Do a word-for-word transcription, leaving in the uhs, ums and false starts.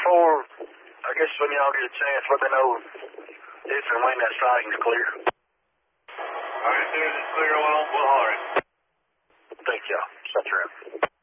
four, I guess when y'all get a chance, let me know if and when that siding's clear. All right, as soon as it's clear, we'll, we'll holler it. Thank y'all. Shut your